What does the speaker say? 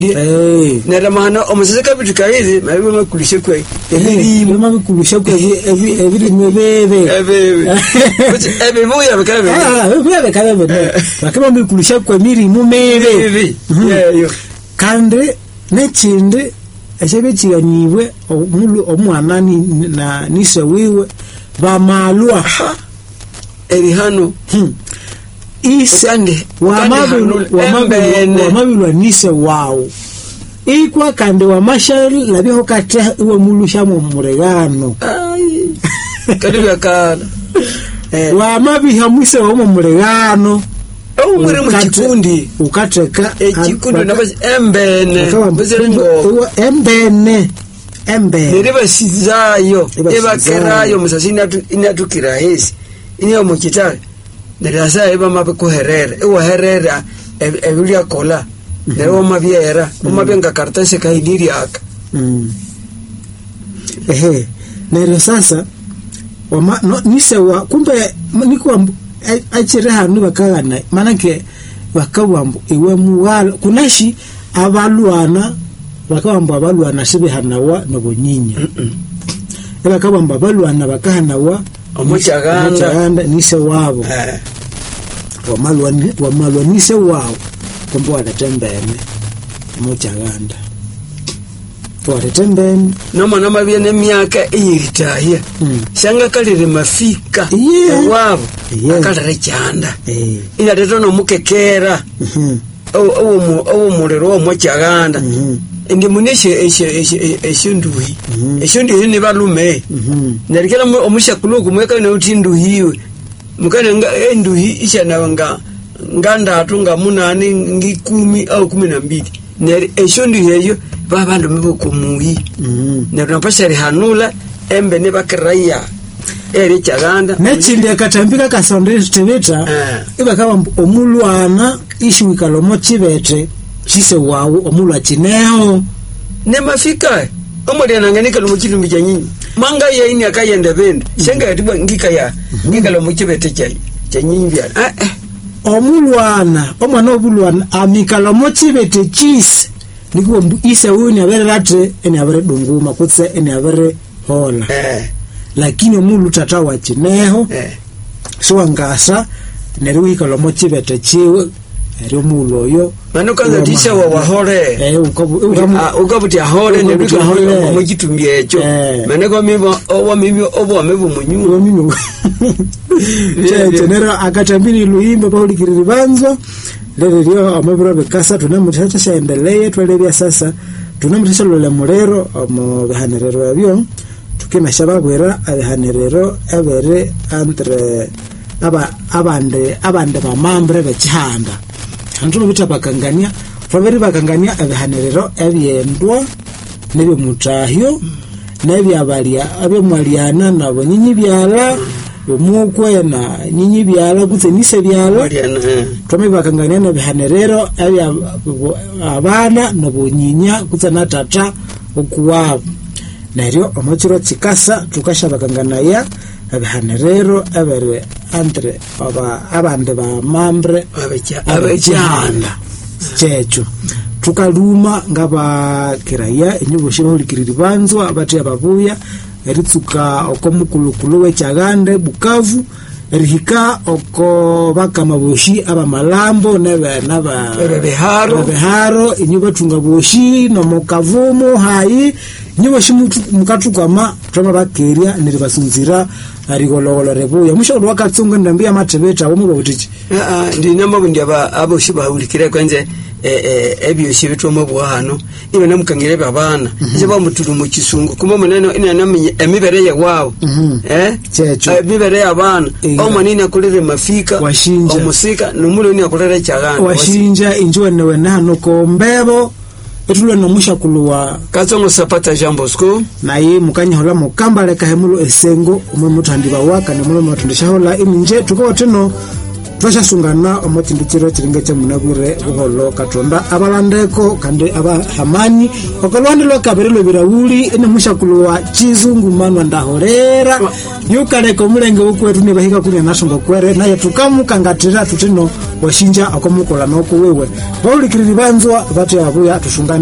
Naramana omusaka bituka hizi mabibo makulishe kwe ebiri makulishe kwe ebiri mwebebe ebe vuya bekarabe bakaba makulishe kwe miri mumebe yo kande nekinde ashebekiranyibwe omwana na nise wiwe bamalwa eri hano isande wamabilwa nise wao ikwa kande wa mashari labiho kata iwe mulusha mu muregano kadibu yakala wamabiha mwise wa mu muregano umuri mu kikundi ukateka kikundi nabazi embene niriba sizayo ebakerayo musasina inatukira hesi iniyo mu kitale nerasa eba mabe kuherera ewa herera ebilia kola nero mabiera mabenga kartase kaidiri aka nero sasa nisewa kumbe nikuwa achire hanu bakagana manake bakabambo ewe muwala kunashi abalwana bakabambo abalwana sibe hanawa nabonyinya bakabambo abalwana bakahanawa omuchaganda nise wabo wamalwa nise wao kumbe wadatembene omuchaganda wadatembene noma biene myaka eyitahia shanga kalire mafika wabo akalire chanda ina teto no mukekera owo mulero omuchaganda ndi muneshe eshinduhi ni balume narikela omushakulu kumweka na utindu hiwe mukana enduhi ishana nganda atunga munani ngi 10 au 12 nari eshinduhi yeyo babandu mubukumuyi napashari hanula embe ne bakraya eri chaganda nechinde katambika kasondere tebeta ibakaba omulwana ishwikalo mochibete chise wawo omulwa chineho ne mafika omuli ananganika lumuchilumbi cha nyinyi manga ya ini akayenda bende shenga yatibwa ngikaya ngikalo muchibete cha nyinyi bya omulwana omwana obulwana amikalo mochibete chise nikuwa ise wuni abere latre eni abere dunguma kutse eni abere hola lakini omulu tatawa chineho so angasa neriwikalo mochibete chiwe ero muloyo mano kaza disha wa hore ukabuti hore ne bika hore mu gitumbye echo mane ko mibo obo mebu munyu tenera akatambini luimbe paulikiriri banzo lero lyo amabura bekasa tunamutata shaendelee twelebya sasa tunamutata lole mulero mu bihanerero yabyo tukima shababwera abihanerero abere entre abande bamambre bechihanda antuno bitabakangania faberi bakangania abihanerero ebyendwa nebe mutahyo nebe abalia abemwaliana nabo nyinyi byala omukwe na nyinyi byala kutse nise byala tome bakangania nabihanerero abana nabo nyinya kutse na tata okuwabo neryo omachiro chikasa tukasha bakanganaya abihanerero abere entre abande ba mambre abechanda checho tukaluma ngaba kiraya enyuboshe bahulikiriri banzo abati ababuya eritsuka okomukulukulu wechagande Bukavu erihika oko bakamaboshi aba malambo naba beharo inyuba tungaboshi no mukavumo hayi nyoboshi mukatukama toma bakeria niribasunzira arigologolo rebuya musho wakatsunga ndambia matebeta omubo butichi ndi namba bundi aboshi bahulikira kwenze ebyoshi bitoma bwahano ibe namukangire babana ziba mutulu mu kisungu kuma munene ina namenye emibere ye wawo checho emibere y'abana omanini akulire mafika omusika numulo ni akulire chaganda washinja injwe newe nano ko mbebo etulwe no mushakuluwa katsongo sapata Jean Bosco naye mukanya hola mukambale kahemulo esengo umwe mutandiba waka ne mulo matundisha hola iminje tuko teno twashasungana omutindikiro kiringa kya munabwire buholo katonda abalandeko kandi abahamani okolwandi lwakabiri lwebirawuli ene mushakuluwa chizungu manwa ndahorera yukaleka omulenge wokwetu nibahika kunya nasonga kwere naye tukamukangatira tutino washinja akomukola nokuwewe baulikiriri banzwa bati abuya tusungana